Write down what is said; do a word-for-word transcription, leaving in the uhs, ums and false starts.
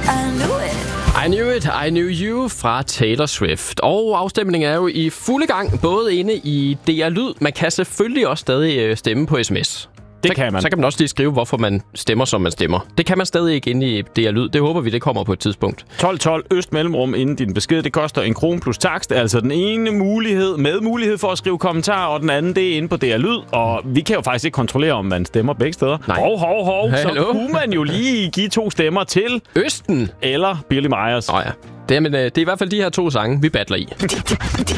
I knew it. I Knew It, I Knew You fra Taylor Swift. Og afstemningen er jo i fuld gang, både inde i D R Lyd. Man kan selvfølgelig også stadig stemme på sms. Det så, kan man. Så kan man også lige skrive, hvorfor man stemmer, som man stemmer. Det kan man stadig ikke inde i D R Lyd. Det håber vi, det kommer på et tidspunkt. tolv tolv øst mellemrum inden din besked. Det koster en krone plus takst. Altså den ene mulighed med mulighed for at skrive kommentarer, og den anden, det er inde på D R Lyd. Og vi kan jo faktisk ikke kontrollere, om man stemmer begge steder. Nej. Hov, hov, hov. Hallo? Så kunne man jo lige give to stemmer til Østen. eller Billy Myers. Nå ja. Det er, men, det er i hvert fald de her to sange, vi battler i.